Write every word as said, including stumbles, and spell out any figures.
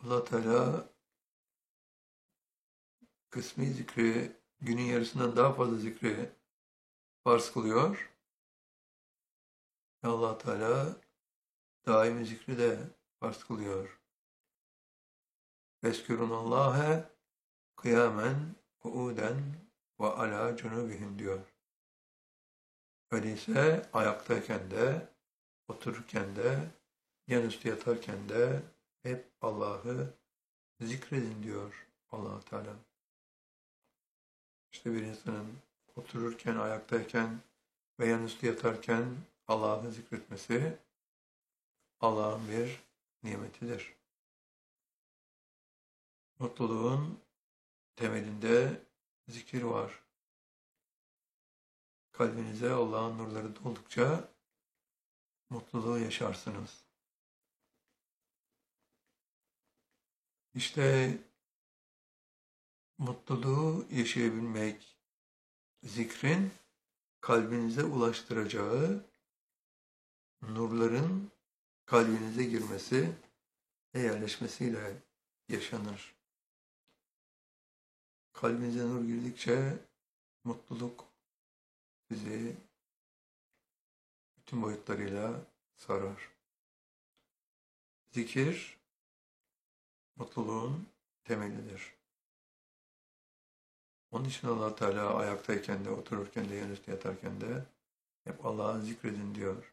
Allah Teala kısmi zikri günün yarısından daha fazla zikri farz kılıyor. Allah Teala daimi zikri de farz kılıyor. Eskürunallâhe kıyamen, kuuden ve alâ cunubihim diyor. Öyleyse ayaktayken de, otururken de, yanüstü yatarken de hep Allah'ı zikredin diyor Allah Teala. İşte bir insanın otururken, ayaktayken ve yanüstü yatarken Allah'ı zikretmesi Allah'ın bir nimetidir. Mutluluğun temelinde zikir var. Kalbinize Allah'ın nurları doldukça mutluluğu yaşarsınız. İşte mutluluğu yaşayabilmek, zikrin kalbinize ulaştıracağı nurların kalbinize girmesi ve yerleşmesiyle yaşanır. Kalbinize nur girdikçe mutluluk bizi bütün boyutlarıyla sarar. Zikir mutluluğun temelidir. Onun için Allah Teala ayaktayken de, otururken de, yanüstü yatarken de hep Allah'ı zikredin diyor.